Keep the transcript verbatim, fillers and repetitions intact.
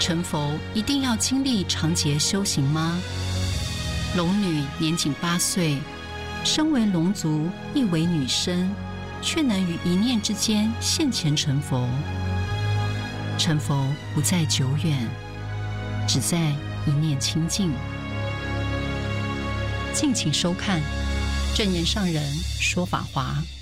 成佛一定要经历长劫修行吗？龙女年仅八岁，身为龙族，亦为女生，却能于一念之间现前成佛。成佛不在久远，只在一念清净。敬请收看正言上人说法华。